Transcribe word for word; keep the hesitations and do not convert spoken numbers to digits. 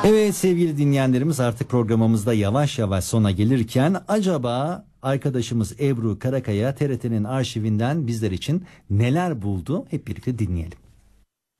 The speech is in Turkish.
Evet sevgili dinleyenlerimiz, artık programımızda yavaş yavaş sona gelirken acaba arkadaşımız Ebru Karakaya T R T'nin arşivinden bizler için neler buldu, hep birlikte dinleyelim.